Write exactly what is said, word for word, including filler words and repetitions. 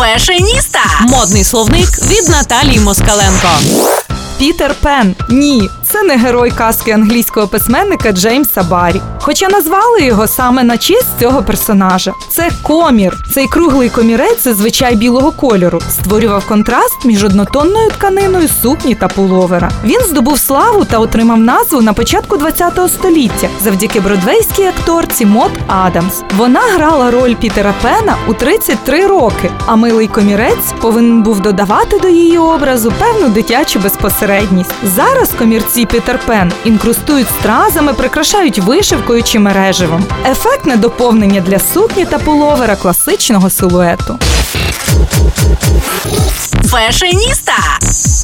Фешеніста. Модний словник від Наталії Москаленко. Пітер Пен. Ні, це не герой казки англійського письменника Джеймса Баррі. Хоча назвали його саме на честь цього персонажа. Це комір. Цей круглий комірець зазвичай білого кольору створював контраст між однотонною тканиною сукні та пуловера. Він здобув славу та отримав назву на початку ХХ століття завдяки бродвейській акторці Мод Адамс. Вона грала роль Пітера Пена у тридцять три роки, а милий комірець повинен був додавати до її образу певну дитячу безпосередність. Зараз комірці Пітер Пен інкрустують стразами, прикрашають вишивкою чи мереживом. Ефектне доповнення для сукні та пуловера класичного силуету. Фешеніста.